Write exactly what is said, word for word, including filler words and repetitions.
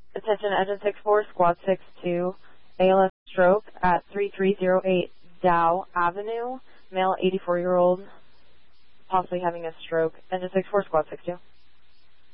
Attention, Engine six four, Squad six two, A L S stroke at three three zero eight Dow Avenue, male eighty-four-year-old, possibly having a stroke. Engine six four, Squad six two.